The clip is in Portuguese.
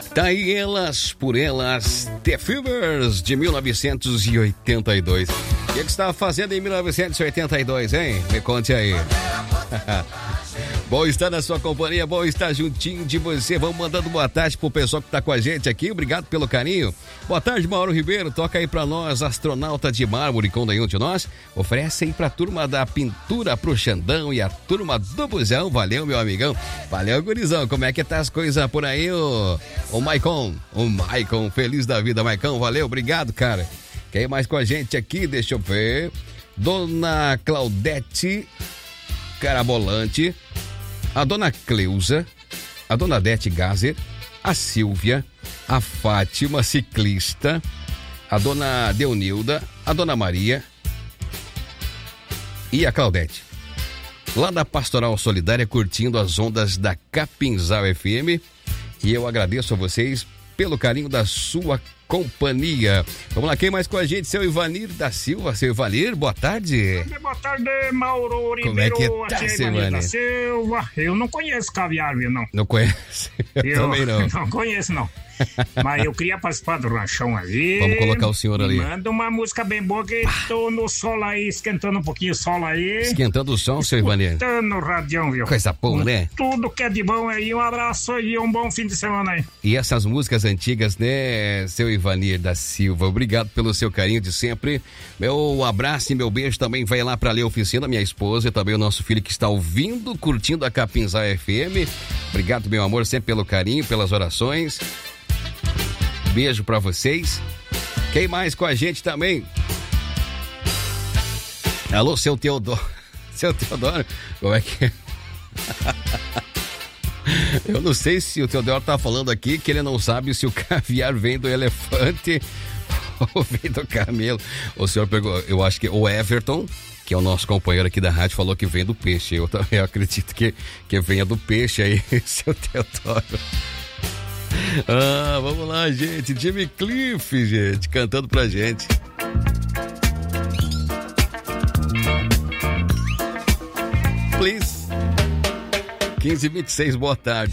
Tá aí elas, por elas, The Fevers, de 1982. O que você estava fazendo em 1982, hein? Me conte aí. Bom estar na sua companhia, bom estar juntinho de você. Vamos mandando boa tarde pro pessoal que tá com a gente aqui. Obrigado pelo carinho. Boa tarde, Mauro Ribeiro. Toca aí pra nós, Astronauta de Mármore, com nenhum de nós. Oferece aí pra turma da pintura pro Xandão e a turma do Busão. Valeu, meu amigão. Valeu, gurizão. Como é que tá as coisas por aí, o Maicon? O Maicon, feliz da vida, Maicon. Valeu, obrigado, cara. Quem mais com a gente aqui? Deixa eu ver. Dona Claudete Carabolante, a dona Cleusa, a dona Dete Gazer, a Silvia, a Fátima Ciclista, a dona Deunilda, a dona Maria e a Claudete. Lá da Pastoral Solidária, curtindo as ondas da Capinzal FM. E eu agradeço a vocês pelo carinho da sua companhia. Vamos lá, quem mais com a gente? Seu Ivanir da Silva. Seu Ivanir, boa tarde. Boa tarde, Mauro Ribeiro. Como é que tá, seu Ivanir da Silva? Eu não conheço caviar, viu, não. Não conhece? Eu também não. Não conheço, não. Mas eu queria participar do ranchão ali. Vamos colocar o senhor ali. Manda uma música bem boa que tô no sol aí, esquentando um pouquinho o sol aí. Esquentando o sol, seu Ivanir? Esquentando o radião, viu? Coisa boa, né? Tudo que é de bom aí. Um abraço e um bom fim de semana aí. E essas músicas antigas, né, seu Ivanir da Silva? Obrigado pelo seu carinho de sempre. Meu abraço e meu beijo também vai lá pra Lê Oficina, minha esposa, e também o nosso filho que está ouvindo, curtindo a Capinzal FM. Obrigado, meu amor, sempre pelo carinho, pelas orações. Beijo pra vocês. Quem mais com a gente também? Alô, seu Teodoro. Seu Teodoro, como é que é? Eu não sei se o Teodoro tá falando aqui que ele não sabe se o caviar vem do elefante ou vem do camelo. O senhor pegou, eu acho que o Everton, que é o nosso companheiro aqui da rádio, falou que vem do peixe. Eu também acredito que venha do peixe aí, seu Teodoro. Ah, vamos lá, gente. Jimmy Cliff, gente, cantando pra gente. Please. 15h26, boa tarde.